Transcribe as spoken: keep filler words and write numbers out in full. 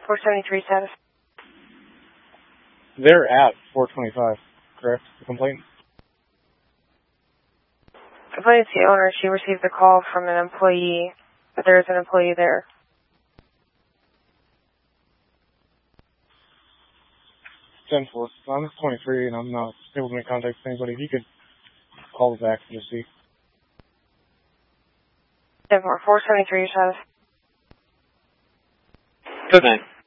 four seventy-three status. They're at four twenty-five, correct? The complaint? Complainant's the owner. She received a call from an employee, but there is an employee there. ten four. I'm twenty-three and I'm not able to make contact with anybody. If you could call back and just see. ten four, four seventy-three status. Good night.